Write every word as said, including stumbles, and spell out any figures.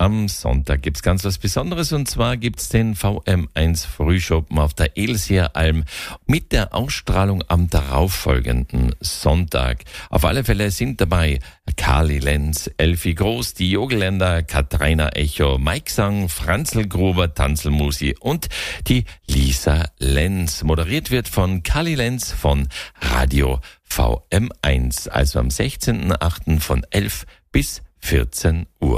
Am Sonntag gibt's ganz was Besonderes, und zwar gibt's den V M eins Frühschoppen auf der Elsieralm mit der Ausstrahlung am darauffolgenden Sonntag. Auf alle Fälle sind dabei Kali Lenz, Elfi Groß, die Jogelländer, Katharina Echo, Mike Sang, Franzl Gruber, Tanzelmusi und die Lisa Lenz. Moderiert wird von Kali Lenz von Radio V M eins, also am sechzehnten achten von elf bis vierzehn Uhr.